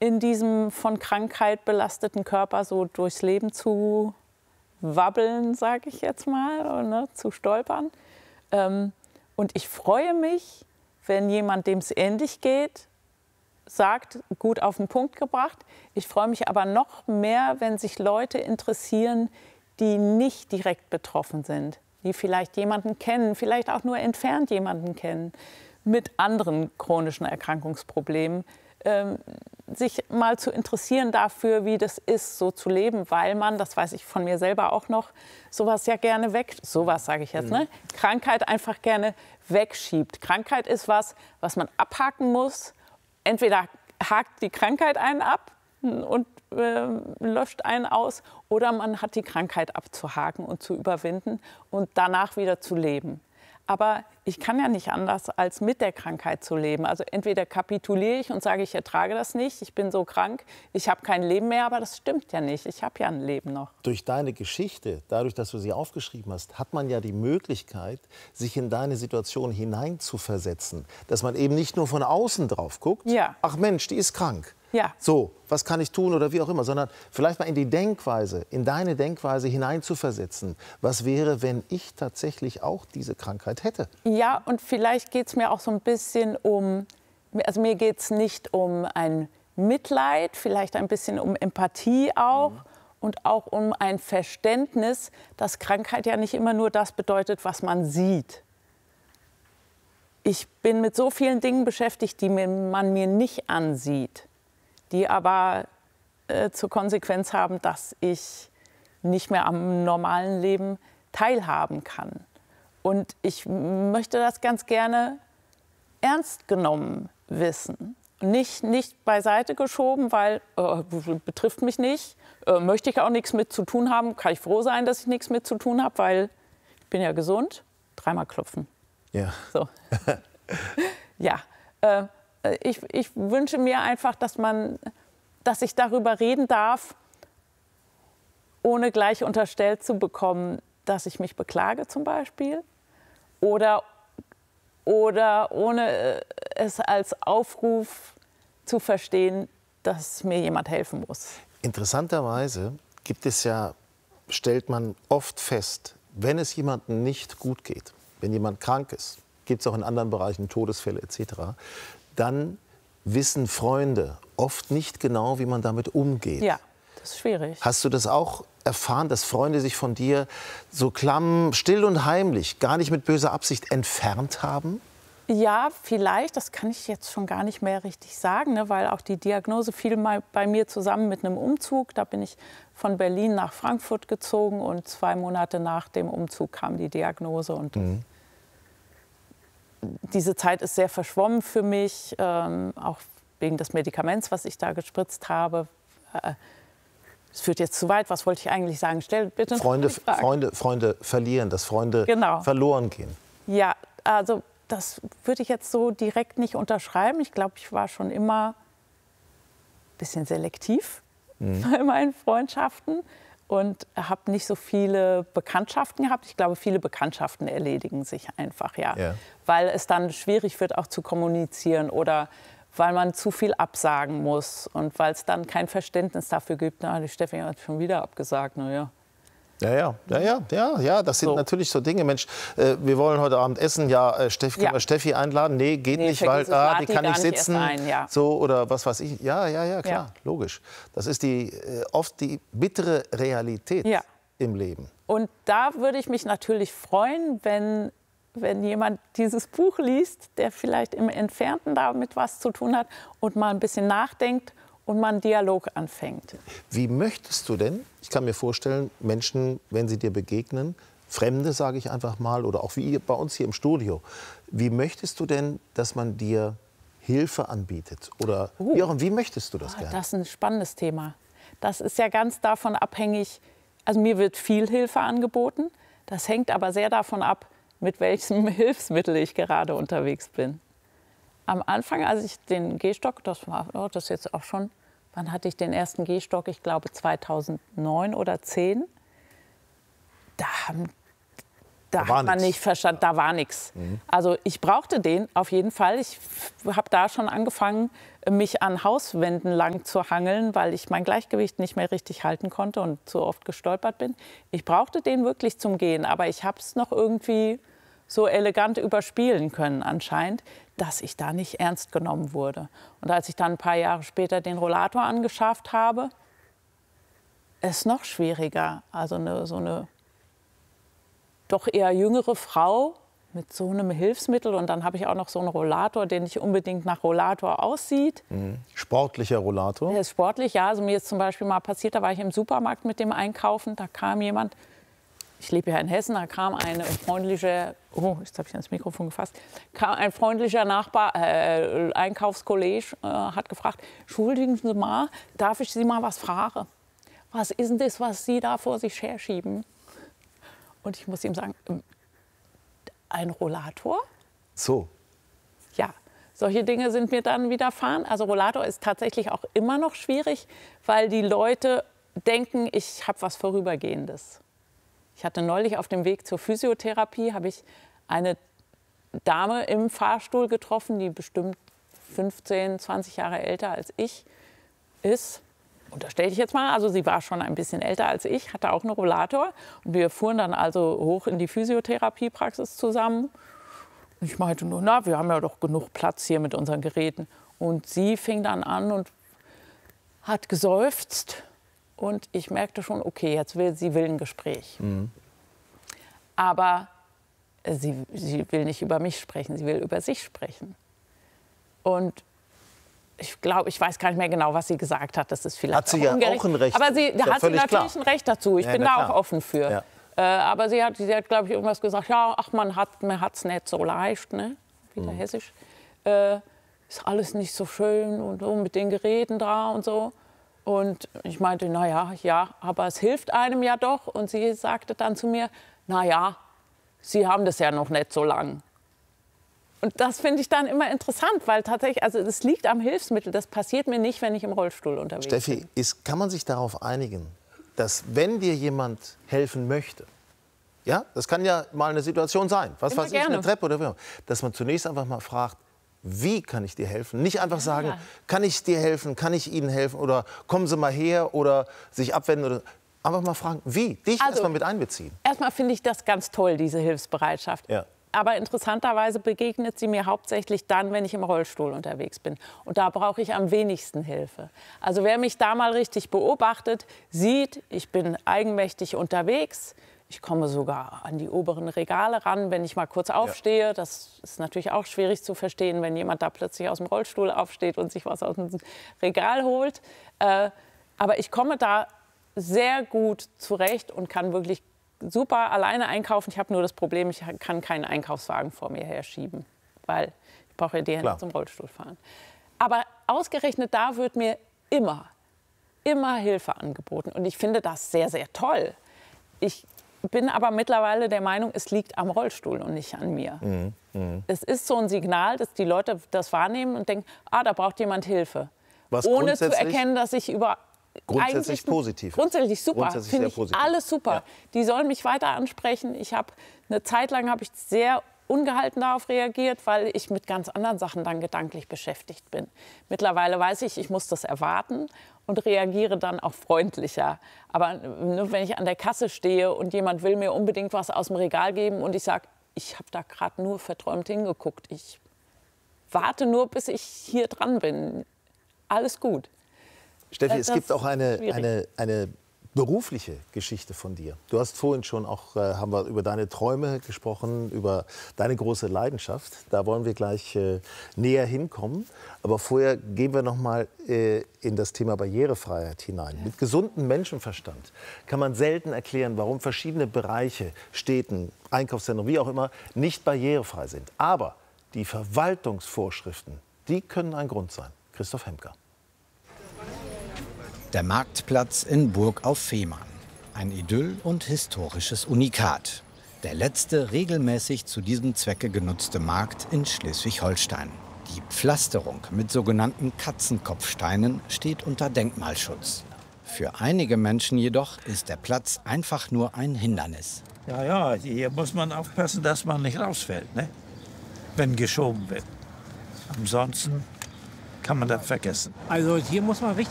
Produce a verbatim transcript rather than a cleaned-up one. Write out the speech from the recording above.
in diesem von Krankheit belasteten Körper so durchs Leben zu wabbeln, sage ich jetzt mal, ne, zu stolpern. Ähm, und ich freue mich, wenn jemand, dem es ähnlich geht, sagt, gut auf den Punkt gebracht. Ich freue mich aber noch mehr, wenn sich Leute interessieren, die nicht direkt betroffen sind, die vielleicht jemanden kennen, vielleicht auch nur entfernt jemanden kennen, mit anderen chronischen Erkrankungsproblemen, ähm, sich mal zu interessieren dafür, wie das ist, so zu leben, weil man, das weiß ich von mir selber auch noch, sowas ja gerne weg, sowas sage ich jetzt, mhm. ne? Krankheit einfach gerne wegschiebt. Krankheit ist was, was man abhaken muss. Entweder hakt die Krankheit einen ab und äh, löscht einen aus, oder man hat die Krankheit abzuhaken und zu überwinden und danach wieder zu leben. Aber ich kann ja nicht anders, als mit der Krankheit zu leben. Also entweder kapituliere ich und sage, ich ertrage das nicht, ich bin so krank, ich habe kein Leben mehr, aber das stimmt ja nicht. Ich habe ja ein Leben noch. Durch deine Geschichte, dadurch, dass du sie aufgeschrieben hast, hat man ja die Möglichkeit, sich in deine Situation hineinzuversetzen. Dass man eben nicht nur von außen drauf guckt, ja. ach Mensch, die ist krank. Ja. So, was kann ich tun oder wie auch immer, sondern vielleicht mal in die Denkweise, in deine Denkweise hineinzuversetzen. Was wäre, wenn ich tatsächlich auch diese Krankheit hätte? Ja, und vielleicht geht es mir auch so ein bisschen um, also mir geht es nicht um ein Mitleid, vielleicht ein bisschen um Empathie auch mhm. und auch um ein Verständnis, dass Krankheit ja nicht immer nur das bedeutet, was man sieht. Ich bin mit so vielen Dingen beschäftigt, die man mir nicht ansieht, die aber äh, zur Konsequenz haben, dass ich nicht mehr am normalen Leben teilhaben kann. Und ich möchte das ganz gerne ernst genommen wissen. Nicht, nicht beiseite geschoben, weil äh, betrifft mich nicht, äh, möchte ich auch nichts mit zu tun haben. Kann ich froh sein, dass ich nichts mit zu tun habe, weil ich bin ja gesund. Dreimal klopfen. Ja. So. Ja. Äh, Ich, ich wünsche mir einfach, dass man, dass ich darüber reden darf, ohne gleich unterstellt zu bekommen, dass ich mich beklage zum Beispiel. Oder, oder ohne es als Aufruf zu verstehen, dass mir jemand helfen muss. Interessanterweise gibt es ja, stellt man oft fest, wenn es jemandem nicht gut geht, wenn jemand krank ist, gibt es auch in anderen Bereichen Todesfälle et cetera, dann wissen Freunde oft nicht genau, wie man damit umgeht. Ja, das ist schwierig. Hast du das auch erfahren, dass Freunde sich von dir so klamm, still und heimlich, gar nicht mit böser Absicht entfernt haben? Ja, vielleicht. Das kann ich jetzt schon gar nicht mehr richtig sagen, ne, weil auch die Diagnose fiel mal bei mir zusammen mit einem Umzug. Da bin ich von Berlin nach Frankfurt gezogen und zwei Monate nach dem Umzug kam die Diagnose. Und mhm. diese Zeit ist sehr verschwommen für mich, ähm, auch wegen des Medikaments, was ich da gespritzt habe. Äh, es führt jetzt zu weit. Was wollte ich eigentlich sagen? Stell bitte Freunde, Freunde, Freunde verlieren, dass Freunde genau. verloren gehen. Ja, also das würde ich jetzt so direkt nicht unterschreiben. Ich glaube, ich war schon immer ein bisschen selektiv mhm. bei meinen Freundschaften und habe nicht so viele Bekanntschaften gehabt. Ich glaube, viele Bekanntschaften erledigen sich einfach, ja. ja. Weil es dann schwierig wird, auch zu kommunizieren oder weil man zu viel absagen muss und weil es dann kein Verständnis dafür gibt. Na, die Steffi hat schon wieder abgesagt, na ja. Ja, ja, ja, ja, ja, ja, das sind so. natürlich so Dinge. Mensch, äh, wir wollen heute Abend essen. Ja, äh, Steff, können ja. wir Steffi einladen? Nee, geht nee, nicht, weil ah, die kann nicht sitzen. Ein, ja. So oder was weiß ich. Ja, ja, ja, klar, ja. logisch. Das ist die äh, oft die bittere Realität ja. im Leben. Und da würde ich mich natürlich freuen, wenn, wenn jemand dieses Buch liest, der vielleicht im Entfernten damit was zu tun hat und mal ein bisschen nachdenkt und man einen Dialog anfängt. Wie möchtest du denn, ich kann mir vorstellen, Menschen, wenn sie dir begegnen, Fremde, sage ich einfach mal, oder auch wie bei uns hier im Studio, wie möchtest du denn, dass man dir Hilfe anbietet? Oder uh, wie, auch, wie möchtest du das oh, gerne? Das ist ein spannendes Thema. Das ist ja ganz davon abhängig, also mir wird viel Hilfe angeboten, das hängt aber sehr davon ab, mit welchem Hilfsmittel ich gerade unterwegs bin. Am Anfang, als ich den Gehstock, das war oh, das jetzt auch schon, wann hatte ich den ersten Gehstock? Ich glaube zweitausendneun oder zehn. Da haben, Da hat man nicht verstanden, da war nichts. Mhm. Also ich brauchte den auf jeden Fall. Ich habe da schon angefangen, mich an Hauswänden lang zu hangeln, weil ich mein Gleichgewicht nicht mehr richtig halten konnte und zu oft gestolpert bin. Ich brauchte den wirklich zum Gehen, aber ich habe es noch irgendwie so elegant überspielen können anscheinend, dass ich da nicht ernst genommen wurde. Und als ich dann ein paar Jahre später den Rollator angeschafft habe, ist es noch schwieriger. Also eine, so eine doch eher jüngere Frau mit so einem Hilfsmittel und dann habe ich auch noch so einen Rollator, der nicht unbedingt nach Rollator aussieht. Mhm. Sportlicher Rollator? Der ist sportlich, ja. Also mir ist zum Beispiel mal passiert, da war ich im Supermarkt mit dem Einkaufen, da kam jemand, ich lebe ja in Hessen, da kam eine freundliche, oh, jetzt habe ich ans Mikrofon gefasst, kam ein freundlicher Nachbar, äh, Einkaufskollege, äh, hat gefragt, entschuldigen Sie mal, darf ich Sie mal was fragen? Was ist denn das, was Sie da vor sich herschieben? Und ich muss ihm sagen, ein Rollator? So. Ja, solche Dinge sind mir dann widerfahren. Also Rollator ist tatsächlich auch immer noch schwierig, weil die Leute denken, ich habe was Vorübergehendes. Ich hatte neulich auf dem Weg zur Physiotherapie, habe ich eine Dame im Fahrstuhl getroffen, die bestimmt fünfzehn, zwanzig Jahre älter als ich ist. Unterstelle ich jetzt mal, also sie war schon ein bisschen älter als ich, hatte auch einen Rollator. Und wir fuhren dann also hoch in die Physiotherapiepraxis zusammen. Und ich meinte nur, na, wir haben ja doch genug Platz hier mit unseren Geräten. Und sie fing dann an und hat geseufzt. Und ich merkte schon, okay, jetzt will sie will ein Gespräch. Mhm. Aber sie, sie will nicht über mich sprechen, sie will über sich sprechen. Und ich glaube, ich weiß gar nicht mehr genau, was sie gesagt hat. Das ist vielleicht hat sie ja ungerecht. auch ein Recht. Aber sie, da ja hat sie natürlich klar. ein Recht dazu. Ich ja, bin da klar. auch offen für. Ja. Äh, aber sie hat, sie hat glaube ich, irgendwas gesagt. Ja, ach, man hat es nicht so leicht, ne? Wieder mhm. hessisch. Äh, ist alles nicht so schön und so mit den Geräten da und so. Und ich meinte, na ja, ja, aber es hilft einem ja doch. Und sie sagte dann zu mir, na ja, Sie haben das ja noch nicht so lang. Und das finde ich dann immer interessant, weil tatsächlich, also das liegt am Hilfsmittel. Das passiert mir nicht, wenn ich im Rollstuhl unterwegs Steffi, bin. Ist, kann man sich darauf einigen, dass wenn dir jemand helfen möchte, ja, das kann ja mal eine Situation sein, was weiß ich, eine Treppe oder wie, dass man zunächst einfach mal fragt, wie kann ich dir helfen? Nicht einfach sagen, ja. kann ich dir helfen, kann ich Ihnen helfen oder kommen Sie mal her oder sich abwenden oder einfach mal fragen, wie? Dich also, erstmal mit einbeziehen. Erstmal finde ich das ganz toll, diese Hilfsbereitschaft. Ja. Aber interessanterweise begegnet sie mir hauptsächlich dann, wenn ich im Rollstuhl unterwegs bin. Und da brauche ich am wenigsten Hilfe. Also wer mich da mal richtig beobachtet, sieht, ich bin eigenmächtig unterwegs. Ich komme sogar an die oberen Regale ran, wenn ich mal kurz aufstehe. Ja. Das ist natürlich auch schwierig zu verstehen, wenn jemand da plötzlich aus dem Rollstuhl aufsteht und sich was aus dem Regal holt. Äh, aber ich komme da sehr gut zurecht und kann wirklich super alleine einkaufen. Ich habe nur das Problem, ich kann keinen Einkaufswagen vor mir herschieben, weil ich brauche ja die Hände zum Rollstuhl fahren. Aber ausgerechnet da wird mir immer, immer Hilfe angeboten. Und ich finde das sehr, sehr toll. Ich bin aber mittlerweile der Meinung, es liegt am Rollstuhl und nicht an mir. Mhm. Mhm. Es ist so ein Signal, dass die Leute das wahrnehmen und denken, ah, da braucht jemand Hilfe. Was ohne zu erkennen, dass ich über Grundsätzlich positiv. Grundsätzlich super. Finde ich positiv. alles super. Ja. Die sollen mich weiter ansprechen. Ich habe eine Zeit lang habe ich sehr ungehalten darauf reagiert, weil ich mit ganz anderen Sachen dann gedanklich beschäftigt bin. Mittlerweile weiß ich, ich muss das erwarten und reagiere dann auch freundlicher. Aber nur wenn ich an der Kasse stehe und jemand will mir unbedingt was aus dem Regal geben und ich sage, ich habe da gerade nur verträumt hingeguckt. Ich warte nur, bis ich hier dran bin. Alles gut. Steffi, es gibt auch eine, eine, eine berufliche Geschichte von dir. Du hast vorhin schon auch, äh, haben wir über deine Träume gesprochen, über deine große Leidenschaft. Da wollen wir gleich äh, näher hinkommen. Aber vorher gehen wir noch mal äh, in das Thema Barrierefreiheit hinein. Ja. Mit gesundem Menschenverstand kann man selten erklären, warum verschiedene Bereiche, Städten, Einkaufszentren, wie auch immer, nicht barrierefrei sind. Aber die Verwaltungsvorschriften, die können ein Grund sein. Christoph Hemker. Der Marktplatz in Burg auf Fehmarn. Ein Idyll und historisches Unikat. Der letzte regelmäßig zu diesem Zwecke genutzte Markt in Schleswig-Holstein. Die Pflasterung mit sogenannten Katzenkopfsteinen steht unter Denkmalschutz. Für einige Menschen jedoch ist der Platz einfach nur ein Hindernis. Ja, ja, hier muss man aufpassen, dass man nicht rausfällt, ne? Wenn geschoben wird. Ansonsten kann man das vergessen. Also hier muss man richtig